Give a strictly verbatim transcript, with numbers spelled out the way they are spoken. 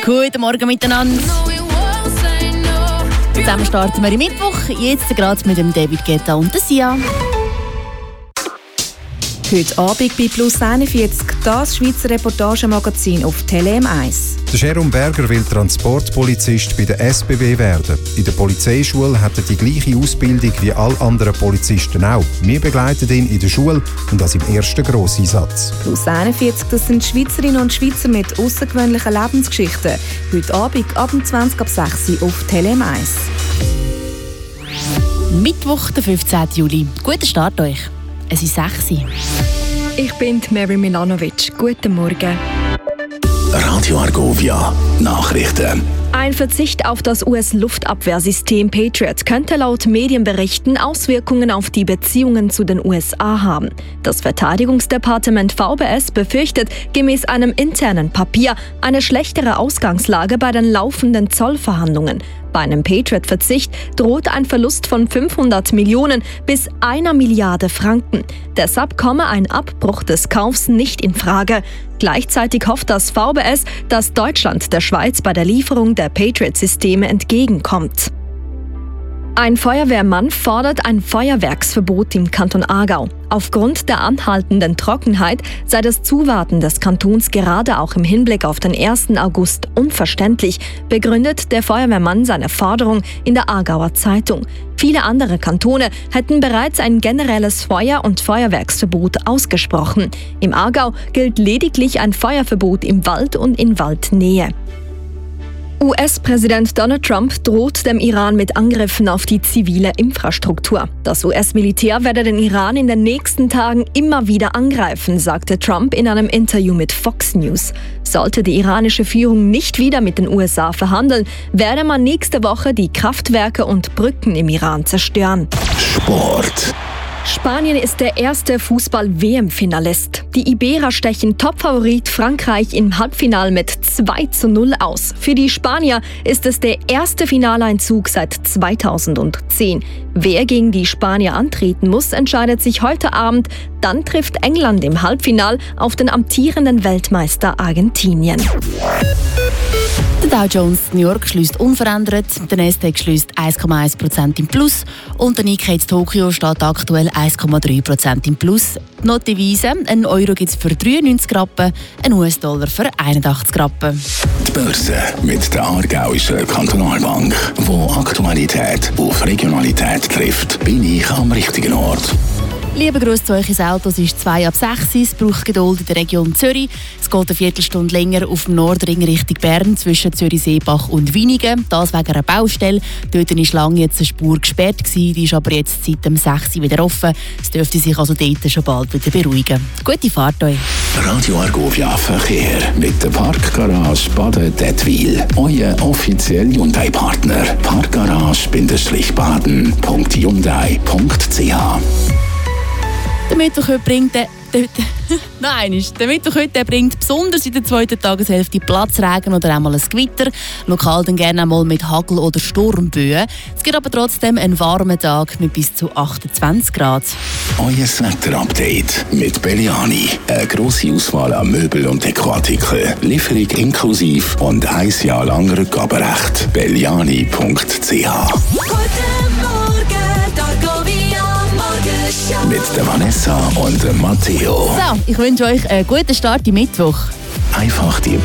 Guten Morgen miteinander. Zusammen starten wir im Mittwoch, jetzt gerade mit dem David Guetta und der Sia. Heute Abend bei Plus einundvierzig, das Schweizer Reportagemagazin auf Tele M eins. Der Jerome Berger will Transportpolizist bei der S B B werden. In der Polizeischule hat er die gleiche Ausbildung wie alle anderen Polizisten auch. Wir begleiten ihn in der Schule und das im ersten Grosseinsatz. Plus einundvierzig, das sind Schweizerinnen und Schweizer mit außergewöhnlichen Lebensgeschichten. Heute Abend ab zwanzig ab sechs Uhr auf Tele M eins. Mittwoch, der fünfzehnten Juli. Guten Start euch. Es ist sechs Uhr. Ich bin Mary Milanovic. Guten Morgen. Radio Argovia Nachrichten. Ein Verzicht auf das U S-Luftabwehrsystem Patriot könnte laut Medienberichten Auswirkungen auf die Beziehungen zu den U S A haben. Das Verteidigungsdepartement V B S befürchtet gemäß einem internen Papier eine schlechtere Ausgangslage bei den laufenden Zollverhandlungen. Bei einem Patriot-Verzicht droht ein Verlust von fünfhundert Millionen bis einer Milliarde Franken. Deshalb komme ein Abbruch des Kaufs nicht in Frage. Gleichzeitig hofft das V B S, dass Deutschland der Schweiz bei der Lieferung der Patriot-Systeme entgegenkommt. Ein Feuerwehrmann fordert ein Feuerwerksverbot im Kanton Aargau. Aufgrund der anhaltenden Trockenheit sei das Zuwarten des Kantons gerade auch im Hinblick auf den ersten August unverständlich, begründet der Feuerwehrmann seine Forderung in der Aargauer Zeitung. Viele andere Kantone hätten bereits ein generelles Feuer- und Feuerwerksverbot ausgesprochen. Im Aargau gilt lediglich ein Feuerverbot im Wald und in Waldnähe. U S-Präsident Donald Trump droht dem Iran mit Angriffen auf die zivile Infrastruktur. Das U S-Militär werde den Iran in den nächsten Tagen immer wieder angreifen, sagte Trump in einem Interview mit Fox News. Sollte die iranische Führung nicht wieder mit den U S A verhandeln, werde man nächste Woche die Kraftwerke und Brücken im Iran zerstören. Sport. Spanien ist der erste Fußball-W M-Finalist. Die Iberer stechen Topfavorit Frankreich im Halbfinale mit zwei zu null aus. Für die Spanier ist es der erste Finaleinzug seit zweitausendzehn. Wer gegen die Spanier antreten muss, entscheidet sich heute Abend. Dann trifft England im Halbfinale auf den amtierenden Weltmeister Argentinien. Der Dow Jones New York schliesst unverändert, der Nasdaq schliesst eins Komma eins Prozent im Plus und der Nikkei Tokio steht aktuell eins Komma drei Prozent im Plus. Noch die Devise, ein Euro gibt es für dreiundneunzig Rappen, ein U S-Dollar für einundachtzig Rappen. Die Börse mit der Aargauischen Kantonalbank, wo Aktualität auf Regionalität trifft, bin ich am richtigen Ort. Liebe Grüße zu euch ins Auto, es ist zwei ab sechs. Es braucht Geduld in der Region Zürich. Es geht eine Viertelstunde länger auf dem Nordring Richtung Bern zwischen Zürich-Seebach und Winigen. Das wegen einer Baustelle. Dort war lange jetzt eine Spur gesperrt, die ist aber jetzt seit dem sechs wieder offen. Es dürfte sich also dort schon bald wieder beruhigen. Gute Fahrt euch. Radio Argovia Verkehr mit der Parkgarage Baden-Dettwil. Euer offizieller Hyundai-Partner. Parkgarage-baden punkt hyundai punkt c h. Der Mittwoch heute bringt der, der, Nein, der Mittwoch heute bringt besonders in der zweiten Tageshälfte Platzregen oder einmal ein Gewitter. Lokal dann gerne einmal mit Hagel- oder Sturmböen. Es gibt aber trotzdem einen warmen Tag mit bis zu achtundzwanzig Grad. Euer Wetter-Update mit Belliani. Eine grosse Auswahl an Möbel- und Dekoartikeln. Lieferung inklusive und ein Jahr lang Rückgaberecht. belliani punkt c h. Mit der Vanessa und dem Matteo. So, ich wünsche euch einen guten Start im Mittwoch. Einfach die